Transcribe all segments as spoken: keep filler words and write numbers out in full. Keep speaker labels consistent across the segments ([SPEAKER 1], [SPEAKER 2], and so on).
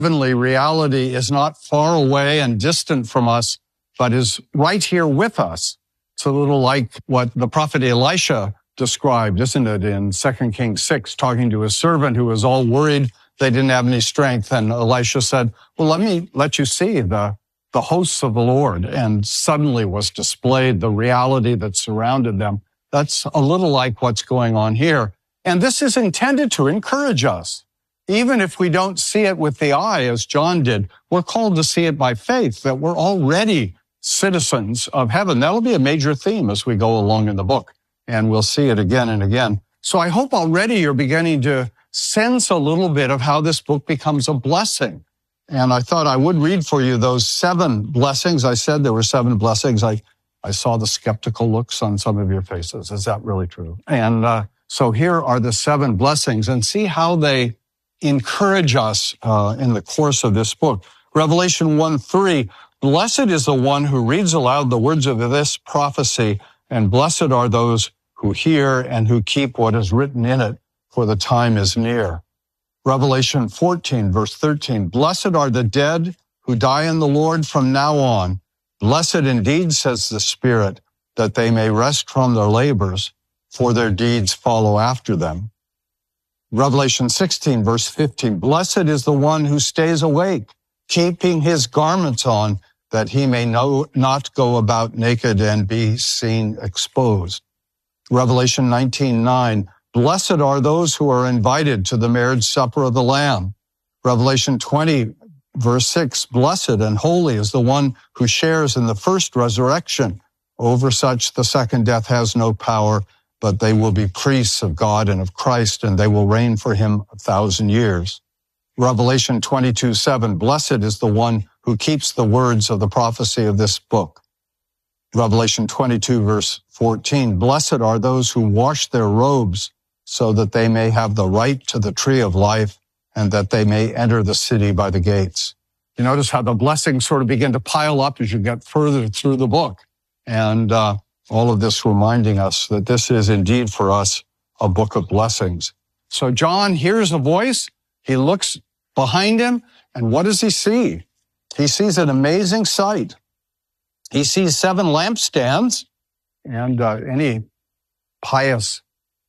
[SPEAKER 1] heavenly reality is not far away and distant from us, but is right here with us. It's a little like what the prophet Elisha described, isn't it, in Second Kings six, talking to his servant who was all worried they didn't have any strength. And Elisha said, well, let me let you see the, the hosts of the Lord. And suddenly was displayed the reality that surrounded them. That's a little like what's going on here. And this is intended to encourage us. Even if we don't see it with the eye, as John did, we're called to see it by faith, that we're already citizens of heaven. That'll be a major theme as we go along in the book, and we'll see it again and again. So I hope already you're beginning to sense a little bit of how this book becomes a blessing. And I thought I would read for you those seven blessings. I said there were seven blessings. I, I saw the skeptical looks on some of your faces. Is that really true? And uh, so here are the seven blessings, and see how they encourage us uh, in the course of this book. Revelation one three, blessed is the one who reads aloud the words of this prophecy, and blessed are those who hear and who keep what is written in it, for the time is near. Revelation fourteen, verse thirteen, blessed are the dead who die in the Lord from now on. Blessed indeed, says the Spirit, that they may rest from their labors, for their deeds follow after them. Revelation sixteen, verse fifteen, blessed is the one who stays awake, keeping his garments on, that he may no, not go about naked and be seen exposed. Revelation nineteen nine, blessed are those who are invited to the marriage supper of the Lamb. Revelation twenty, verse six, blessed and holy is the one who shares in the first resurrection. Over such the second death has no power, but they will be priests of God and of Christ, and they will reign for him a thousand years. Revelation twenty-two seven, blessed is the one who keeps the words of the prophecy of this book. Revelation twenty-two, verse fourteen, blessed are those who wash their robes, so that they may have the right to the tree of life, and that they may enter the city by the gates. You notice how the blessings sort of begin to pile up as you get further through the book. And uh, all of this reminding us that this is indeed for us a book of blessings. So John hears a voice, he looks behind him, and what does he see? He sees an amazing sight. He sees seven lampstands, and uh, any pious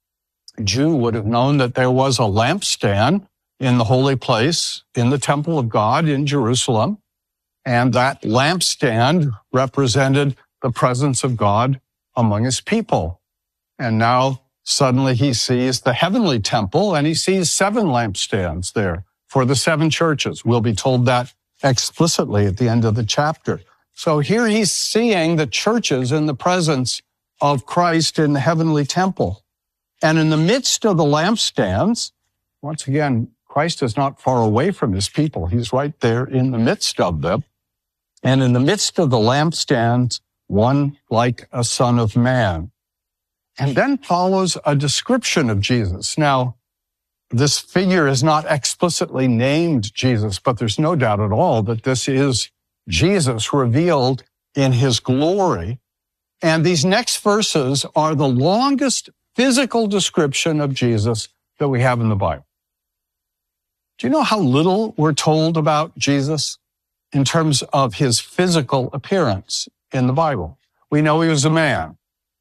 [SPEAKER 1] Jew would have known that there was a lampstand in the holy place, in the temple of God in Jerusalem, and that lampstand represented the presence of God among his people. And now suddenly he sees the heavenly temple, and he sees seven lampstands there for the seven churches. We'll be told that explicitly at the end of the chapter. So here he's seeing the churches in the presence of Christ in the heavenly temple. And in the midst of the lampstands, once again, Christ is not far away from his people. He's right there in the midst of them. And in the midst of the lampstands, one like a son of man. And then follows a description of Jesus. Now, this figure is not explicitly named Jesus, but there's no doubt at all that this is Jesus revealed in his glory. And these next verses are the longest physical description of Jesus that we have in the Bible. Do you know how little we're told about Jesus in terms of his physical appearance in the Bible? We know he was a man.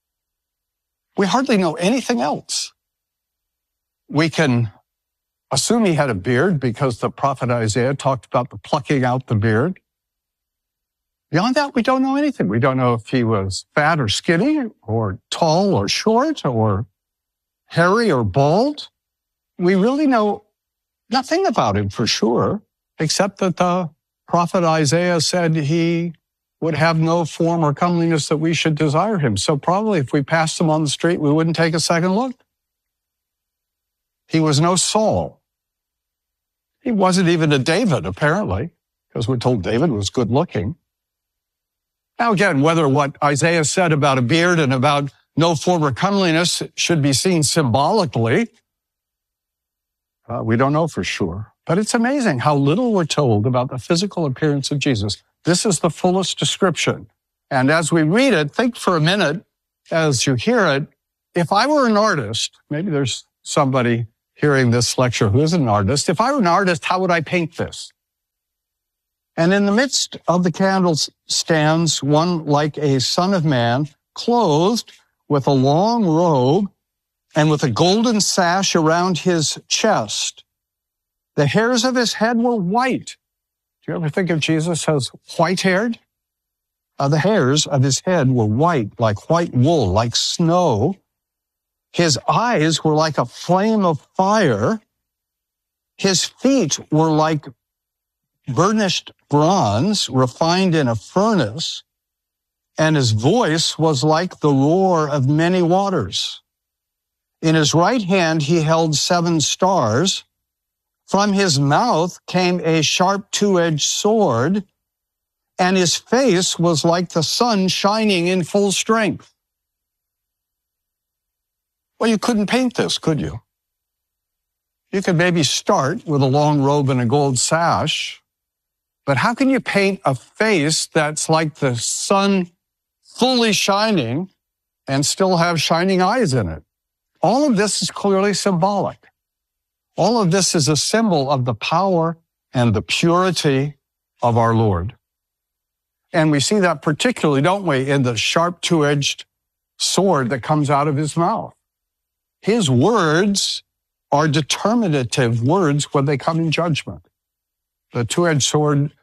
[SPEAKER 1] We hardly know anything else. We can assume he had a beard because the prophet Isaiah talked about the plucking out the beard. Beyond that, we don't know anything. We don't know if he was fat or skinny, or tall or short, or hairy or bald. We really know nothing about him for sure, except that the prophet Isaiah said he would have no form or comeliness that we should desire him. So probably if we passed him on the street, we wouldn't take a second look. He was no Saul. He wasn't even a David, apparently, because we're told David was good looking. Now again, whether what Isaiah said about a beard and about no form or comeliness should be seen symbolically, uh, we don't know for sure. But it's amazing how little we're told about the physical appearance of Jesus. This is the fullest description. And as we read it, think for a minute as you hear it, if I were an artist, maybe there's somebody hearing this lecture who is an artist. If I were an artist, how would I paint this? And in the midst of the candles stands one like a son of man, clothed with a long robe and with a golden sash around his chest. The hairs of his head were white. Do you ever think of Jesus as white-haired? Uh, the hairs of his head were white, like white wool, like snow. His eyes were like a flame of fire. His feet were like burnished bronze refined in a furnace, and his voice was like the roar of many waters. In his right hand he held seven stars. From his mouth came a sharp two-edged sword, and his face was like the sun shining in full strength. Well, you couldn't paint this, could you? You could maybe start with a long robe and a gold sash, but how can you paint a face that's like the sun fully shining and still have shining eyes in it? All of this is clearly symbolic. All of this is a symbol of the power and the purity of our Lord. And we see that particularly, don't we, in the sharp two-edged sword that comes out of his mouth. His words are determinative words when they come in judgment. The two-edged sword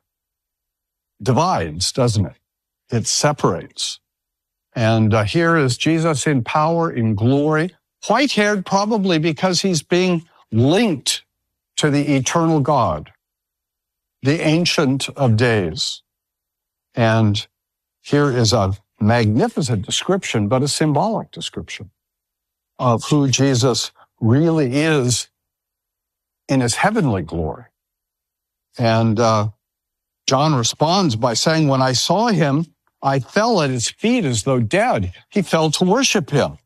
[SPEAKER 1] divides, doesn't it? It separates. And uh, here is Jesus in power, in glory, white-haired probably because he's being linked to the eternal God, the Ancient of Days. And here is a magnificent description, but a symbolic description of who Jesus really is in his heavenly glory. And uh, John responds by saying, when I saw him, I fell at his feet as though dead. He fell to worship him.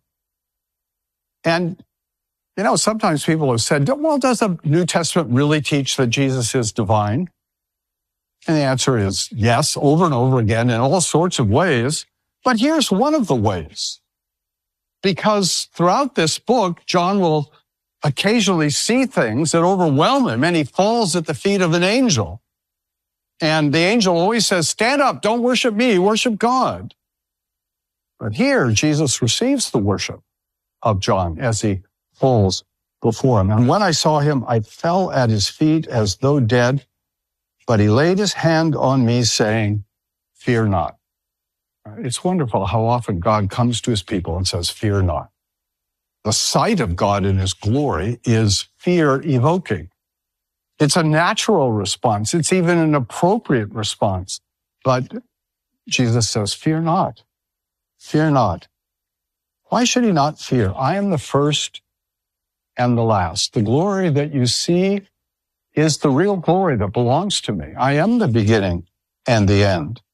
[SPEAKER 1] And, you know, sometimes people have said, well, does the New Testament really teach that Jesus is divine? And the answer is yes, over and over again in all sorts of ways. But here's one of the ways. Because throughout this book, John will occasionally see things that overwhelm him, and he falls at the feet of an angel. And the angel always says, stand up, don't worship me, worship God. But here, Jesus receives the worship of John as he falls before him. And when I saw him, I fell at his feet as though dead, but he laid his hand on me, saying, fear not. It's wonderful how often God comes to his people and says, fear not. The sight of God in his glory is fear-evoking. It's a natural response. It's even an appropriate response. But Jesus says, fear not. Fear not. Why should he not fear? I am the first and the last. The glory that you see is the real glory that belongs to me. I am the beginning and the end.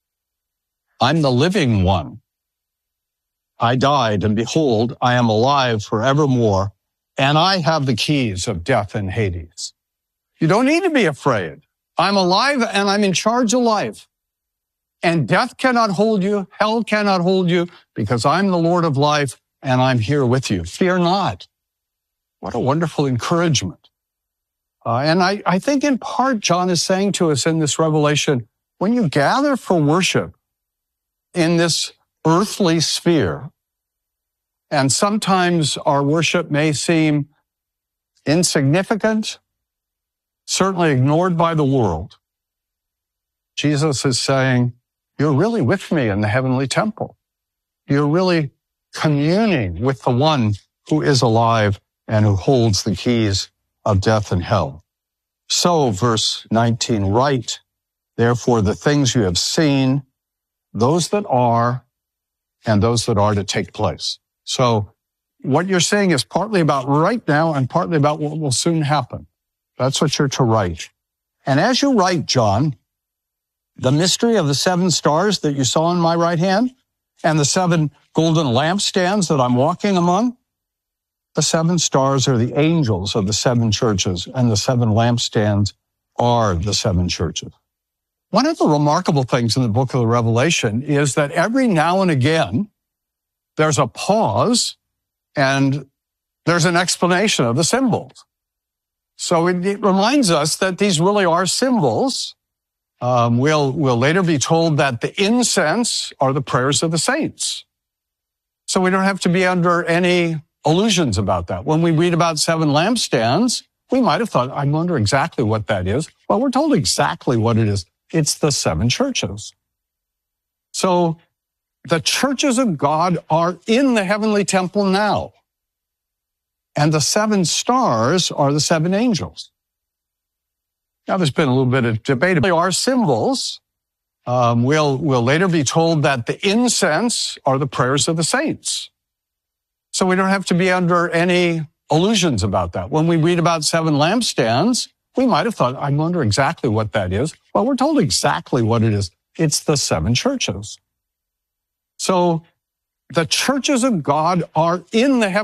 [SPEAKER 1] I'm the living one. I died, and behold, I am alive forevermore, and I have the keys of death and Hades. You don't need to be afraid. I'm alive, and I'm in charge of life. And death cannot hold you, hell cannot hold you, because I'm the Lord of life, and I'm here with you. Fear not. What a wonderful encouragement. Uh, and I, I think in part, John is saying to us in this revelation, when you gather for worship in this earthly sphere, and sometimes our worship may seem insignificant, certainly ignored by the world, Jesus is saying, you're really with me in the heavenly temple. You're really communing with the one who is alive and who holds the keys of death and hell. So, verse nineteen, write, therefore, the things you have seen, those that are, and those that are to take place. So, what you're saying is partly about right now and partly about what will soon happen. That's what you're to write. And as you write, John, the mystery of the seven stars that you saw in my right hand and the seven golden lampstands that I'm walking among, the seven stars are the angels of the seven churches, and the seven lampstands are the seven churches. One of the remarkable things in the book of the Revelation is that every now and again, there's a pause and there's an explanation of the symbols. So it, it reminds us that these really are symbols Um, we'll, we'll later be told that the incense are the prayers of the saints. So we don't have to be under any illusions about that. When we read about seven lampstands, we might have thought, I wonder exactly what that is. Well, we're told exactly what it is. It's the seven churches. So the churches of God are in the heavenly temple now. And the seven stars are the seven angels. Now, there's been a little bit of debate. They are symbols. Um, we'll, we'll later be told that the incense are the prayers of the saints. So we don't have to be under any illusions about that. When we read about seven lampstands, we might have thought, I wonder exactly what that is. Well, we're told exactly what it is. It's the seven churches. So the churches of God are in the heavenly